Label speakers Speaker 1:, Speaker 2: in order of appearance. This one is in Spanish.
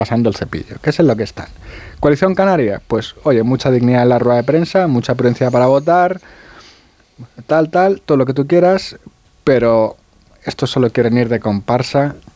Speaker 1: pasando el cepillo, que es en lo que están. Coalición Canaria, pues oye, mucha dignidad en la rueda de prensa, mucha prudencia para votar, tal, todo lo que tú quieras, pero estos solo quieren ir de comparsa